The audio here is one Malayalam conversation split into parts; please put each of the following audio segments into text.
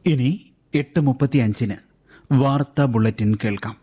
ഇനി 8:35 വാർത്താ ബുള്ളറ്റിൻ കേൾക്കാം.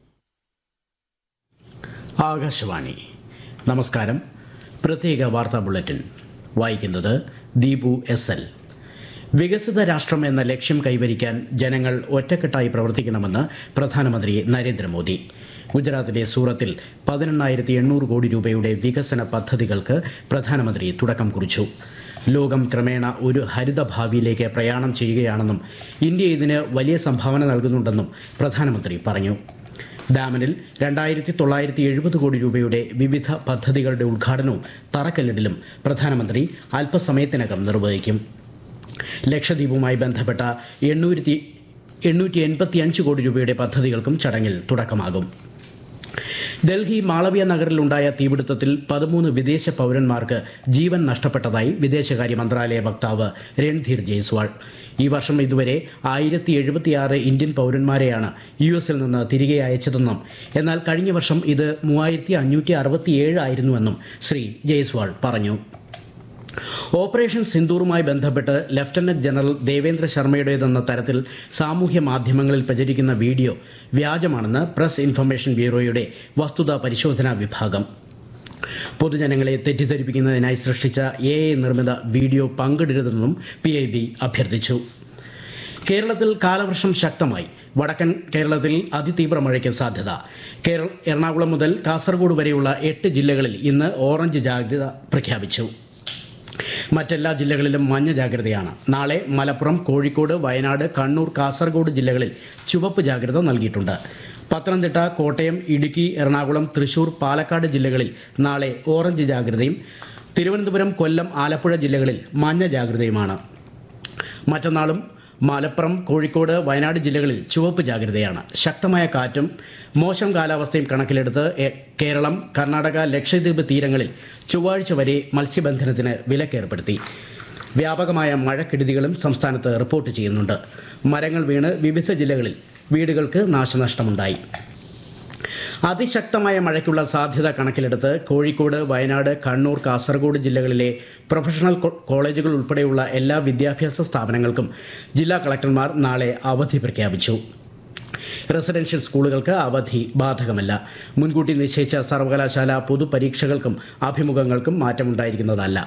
ആകാശവാണി. നമസ്കാരം. പ്രത്യേക വാർത്താ ബുള്ളറ്റിൻ വായിക്കുന്നത് ദീപു SL. വികസിത രാഷ്ട്രം എന്ന ലക്ഷ്യം കൈവരിക്കാൻ ജനങ്ങൾ ഒറ്റക്കെട്ടായി പ്രവർത്തിക്കണമെന്ന് പ്രധാനമന്ത്രി നരേന്ദ്രമോദി. ഗുജറാത്തിലെ സൂറത്തിൽ 18,800 കോടി രൂപയുടെ വികസന പദ്ധതികൾക്ക് പ്രധാനമന്ത്രി തുടക്കം കുറിച്ചു. ലോകം ക്രമേണ ഒരു ഹരിത ഭാവിയിലേക്ക് പ്രയാണം ചെയ്യുകയാണെന്നും ഇന്ത്യ ഇതിന് വലിയ സംഭാവന നൽകുന്നുണ്ടെന്നും പ്രധാനമന്ത്രി പറഞ്ഞു. ഡാമനിൽ 2,970 കോടി രൂപയുടെ വിവിധ പദ്ധതികളുടെ ഉദ്ഘാടനവും തറക്കല്ലിടലും പ്രധാനമന്ത്രി അല്പസമയത്തിനകം നിർവഹിക്കും. ലക്ഷദ്വീപുമായി ബന്ധപ്പെട്ട 885 കോടി രൂപയുടെ പദ്ധതികൾക്കും ചടങ്ങിൽ തുടക്കമാകും. ഡൽഹി മാളവ്യ നഗറിലുണ്ടായ തീപിടുത്തത്തിൽ 13 വിദേശ പൗരന്മാർക്ക് ജീവൻ നഷ്ടപ്പെട്ടതായി വിദേശകാര്യ മന്ത്രാലയ വക്താവ് രൺധീർ ജയ്സ്വാൾ. ഈ വർഷം ഇതുവരെ 1076 ഇന്ത്യൻ പൗരന്മാരെയാണ് US നിന്ന് തിരികെ അയച്ചതെന്നും എന്നാൽ കഴിഞ്ഞ വർഷം ഇത് 3567 ആയിരുന്നുവെന്നും ശ്രീ ജയ്സ്വാൾ പറഞ്ഞു. ഓപ്പറേഷൻ സിന്ദൂറുമായി ബന്ധപ്പെട്ട് ലഫ്റ്റനന്റ് ജനറൽ ദേവേന്ദ്ര ശർമ്മയുടേതെന്ന തരത്തിൽ സാമൂഹ്യ മാധ്യമങ്ങളിൽ പ്രചരിക്കുന്ന വീഡിയോ വ്യാജമാണെന്ന് പ്രസ് ഇൻഫർമേഷൻ ബ്യൂറോയുടെ വസ്തുതാ പരിശോധനാ വിഭാഗം. പൊതുജനങ്ങളെ തെറ്റിദ്ധരിപ്പിക്കുന്നതിനായി സൃഷ്ടിച്ച AI നിർമ്മിത വീഡിയോ പങ്കിടരുതെന്നും PIB അഭ്യർത്ഥിച്ചു. കേരളത്തിൽ കാലവർഷം ശക്തമായി. വടക്കൻ കേരളത്തിൽ അതിതീവ്ര മഴയ്ക്ക് സാധ്യത. എറണാകുളം മുതൽ കാസർഗോഡ് വരെയുള്ള 8 ജില്ലകളിൽ ഇന്ന് ഓറഞ്ച് ജാഗ്രത പ്രഖ്യാപിച്ചു. മറ്റെല്ലാ ജില്ലകളിലും മഞ്ഞ ജാഗ്രതയാണ്. നാളെ മലപ്പുറം, കോഴിക്കോട്, വയനാട്, കണ്ണൂർ, കാസർഗോഡ് ജില്ലകളിൽ ചുവപ്പ് ജാഗ്രത നൽകിയിട്ടുണ്ട്. പത്തനംതിട്ട, കോട്ടയം, ഇടുക്കി, എറണാകുളം, തൃശൂർ, പാലക്കാട് ജില്ലകളിൽ നാളെ ഓറഞ്ച് ജാഗ്രതയും തിരുവനന്തപുരം, കൊല്ലം, ആലപ്പുഴ ജില്ലകളിൽ മഞ്ഞ ജാഗ്രതയുമാണ്. മറ്റന്നാളും മലപ്പുറം, കോഴിക്കോട്, വയനാട് ജില്ലകളിൽ ചുവപ്പ് ജാഗ്രതയാണ്. ശക്തമായ കാറ്റും മോശം കാലാവസ്ഥയും കണക്കിലെടുത്ത് കേരളം, കർണാടക, ലക്ഷദ്വീപ് തീരങ്ങളിൽ ചൊവ്വാഴ്ച വരെ മത്സ്യബന്ധനത്തിന് വിലക്കേർപ്പെടുത്തി. വ്യാപകമായ മഴക്കെടുതികളും സംസ്ഥാനത്ത് റിപ്പോർട്ട് ചെയ്യുന്നുണ്ട്. മരങ്ങൾ വീണ് വിവിധ ജില്ലകളിൽ വീടുകൾക്ക് നാശനഷ്ടമുണ്ടായി. അതിശക്തമായ മഴയ്ക്കുള്ള സാധ്യത കണക്കിലെടുത്ത് കോഴിക്കോട്, വയനാട്, കണ്ണൂർ, കാസർഗോഡ് ജില്ലകളിലെ പ്രൊഫഷണൽ കോളേജുകൾ ഉൾപ്പെടെയുള്ള എല്ലാ വിദ്യാഭ്യാസ സ്ഥാപനങ്ങൾക്കും ജില്ലാ കളക്ടർമാർ നാളെ അവധി പ്രഖ്യാപിച്ചു. റെസിഡൻഷ്യൽ സ്കൂളുകൾക്ക് അവധി ബാധകമല്ല. മുൻകൂട്ടി നിശ്ചയിച്ച സർവകലാശാല പൊതുപരീക്ഷകൾക്കും അഭിമുഖങ്ങൾക്കും മാറ്റമുണ്ടായിരിക്കുന്നതല്ല.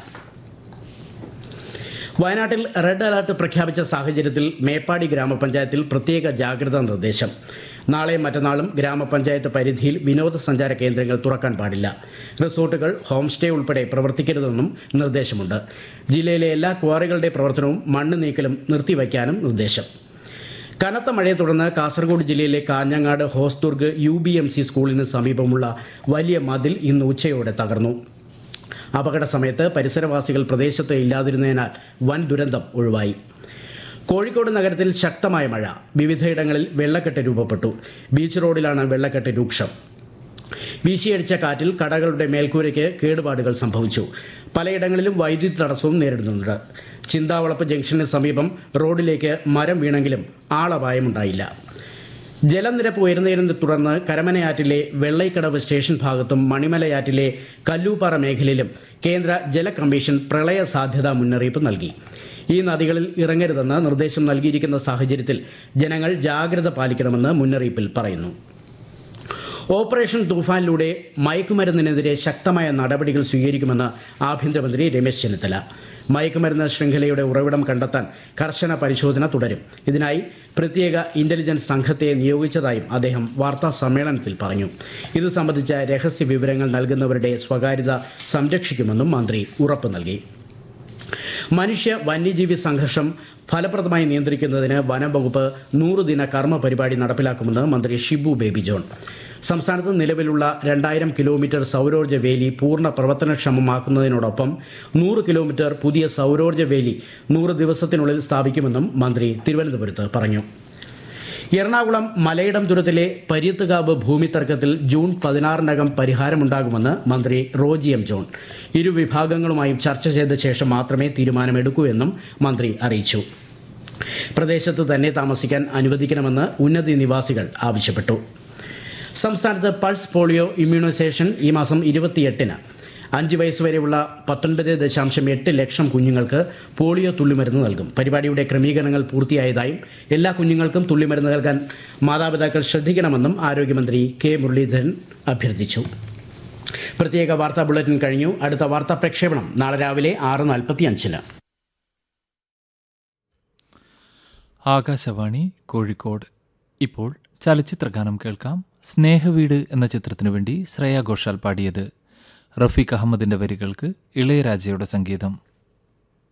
വയനാട്ടിൽ റെഡ് അലർട്ട് പ്രഖ്യാപിച്ച സാഹചര്യത്തിൽ മേപ്പാടി ഗ്രാമപഞ്ചായത്തിൽ പ്രത്യേക ജാഗ്രതാ നിർദ്ദേശം. നാളെ മറ്റന്നാളും ഗ്രാമപഞ്ചായത്ത് പരിധിയിൽ വിനോദസഞ്ചാര കേന്ദ്രങ്ങൾ തുറക്കാൻ പാടില്ല. റിസോർട്ടുകൾ, ഹോം സ്റ്റേ ഉൾപ്പെടെ പ്രവർത്തിക്കരുതെന്നും നിർദ്ദേശമുണ്ട്. ജില്ലയിലെ എല്ലാ ക്വാറികളുടെ പ്രവർത്തനവും മണ്ണ് നീക്കലും നിർത്തിവയ്ക്കാനും നിർദ്ദേശം. കനത്ത മഴയെ തുടർന്ന് കാസർഗോഡ് ജില്ലയിലെ കാഞ്ഞങ്ങാട് ഹോസ്ദുർഗ് UBMC സ്കൂളിന് സമീപമുള്ള വലിയ മതിൽ ഇന്ന് ഉച്ചയോടെ തകർന്നു. അപകട സമയത്ത് പരിസരവാസികൾ പ്രദേശത്ത് ഇല്ലാതിരുന്നതിനാൽ വൻ ദുരന്തം ഒഴിവായി. കോഴിക്കോട് നഗരത്തിൽ ശക്തമായ മഴ. വിവിധയിടങ്ങളിൽ വെള്ളക്കെട്ട് രൂപപ്പെട്ടു. ബീച്ച് റോഡിലാണ് വെള്ളക്കെട്ട് രൂക്ഷം. വീശിയടിച്ച കാറ്റിൽ കടകളുടെ മേൽക്കൂരയ്ക്ക് കേടുപാടുകൾ സംഭവിച്ചു. പലയിടങ്ങളിലും വൈദ്യുതി തടസ്സവും നേരിടുന്നുണ്ട്. ചിന്താവളപ്പ് ജംഗ്ഷന് സമീപം റോഡിലേക്ക് മരം വീണെങ്കിലും ആളപായമുണ്ടായില്ല. ജലനിരപ്പ് ഉയർന്നതിനെ തുടർന്ന് കരമനയാറ്റിലെ വെള്ളൈക്കടവ് സ്റ്റേഷൻ ഭാഗത്തും മണിമലയാറ്റിലെ കല്ലൂപ്പാറ മേഖലയിലും കേന്ദ്ര ജല കമ്മീഷൻ പ്രളയ സാധ്യതാ മുന്നറിയിപ്പ് നൽകി. ഈ നദികളിൽ ഇറങ്ങരുതെന്ന് നിർദ്ദേശം നൽകിയിരിക്കുന്ന സാഹചര്യത്തിൽ ജനങ്ങൾ ജാഗ്രത പാലിക്കണമെന്ന് മുന്നറിയിപ്പിൽ പറയുന്നു. ഓപ്പറേഷൻ തൂഫാനിലൂടെ മയക്കുമരുന്നിനെതിരെ ശക്തമായ നടപടികൾ സ്വീകരിക്കുമെന്ന് ആഭ്യന്തരമന്ത്രി രമേശ് ചെന്നിത്തല. മയക്കുമരുന്ന് ശൃംഖലയുടെ ഉറവിടം കണ്ടെത്താൻ കർശന പരിശോധന തുടരും. ഇതിനായി പ്രത്യേക ഇന്റലിജൻസ് സംഘത്തെ നിയോഗിച്ചതായും അദ്ദേഹം വാർത്താ സമ്മേളനത്തിൽ പറഞ്ഞു. ഇത് സംബന്ധിച്ച രഹസ്യ വിവരങ്ങൾ നൽകുന്നവരുടെ സ്വകാര്യത സംരക്ഷിക്കുമെന്നും മന്ത്രി ഉറപ്പ് നൽകി. മനുഷ്യ വന്യജീവി സംഘർഷം ഫലപ്രദമായി നിയന്ത്രിക്കുന്നതിന് വനം വകുപ്പ് 100 ദിന കർമ്മ പരിപാടി നടപ്പിലാക്കുമെന്ന് മന്ത്രി ഷിബു ബേബി ജോൺ. സംസ്ഥാനത്ത് നിലവിലുള്ള 2000 കിലോമീറ്റർ സൗരോർജ്ജ വേലി പൂർണ്ണ പ്രവർത്തനക്ഷമമാക്കുന്നതിനോടൊപ്പം 100 കിലോമീറ്റർ പുതിയ സൗരോർജ്ജ വേലി 100 ദിവസത്തിനുള്ളിൽ സ്ഥാപിക്കുമെന്നും മന്ത്രി തിരുവനന്തപുരത്ത് പറഞ്ഞു. എറണാകുളം മലയിടംതുരത്തിലെ പര്യത്തുകാവ് ഭൂമി തർക്കത്തിൽ ജൂൺ 16-നകം പരിഹാരമുണ്ടാകുമെന്ന് മന്ത്രി റോജി M. ജോൺ. ഇരുവിഭാഗങ്ങളുമായും ചർച്ച ചെയ്ത ശേഷം മാത്രമേ തീരുമാനമെടുക്കൂ എന്നും മന്ത്രി അറിയിച്ചു. പ്രദേശത്ത് തന്നെ താമസിക്കാൻ അനുവദിക്കണമെന്ന് ഉന്നതി നിവാസികൾ ആവശ്യപ്പെട്ടു. സംസ്ഥാനത്ത് പൾസ് പോളിയോ ഇമ്മ്യൂണൈസേഷൻ ഈ മാസം 28-ന് 5 വയസ്സുവരെയുള്ള 19.8 ലക്ഷം കുഞ്ഞുങ്ങൾക്ക് പോളിയോ തുള്ളിമരുന്ന് നൽകും. പരിപാടിയുടെ ക്രമീകരണങ്ങൾ പൂർത്തിയായതായും എല്ലാ കുഞ്ഞുങ്ങൾക്കും തുള്ളിമരുന്ന് നൽകാൻ മാതാപിതാക്കൾ ശ്രദ്ധിക്കണമെന്നും ആരോഗ്യമന്ത്രി കെ മുരളീധരൻ അഭ്യർത്ഥിച്ചു. പ്രത്യേക വാർത്താ ബുള്ളറ്റിൻ കഴിഞ്ഞു. അടുത്ത വാർത്താ പ്രക്ഷേപണം നാളെ രാവിലെ 6:45. ആകാശവാണി കോഴിക്കോട്. ഇപ്പോൾ ചലച്ചിത്രഗാനം കേൾക്കാം. സ്നേഹവീട് എന്ന ചിത്രത്തിനു വേണ്ടി ശ്രേയ ഘോഷാൽ പാടിയത്. റഫീഖ് അഹമ്മദിന്റെ വരികൾക്ക് ഇളയരാജയുടെ സംഗീതം.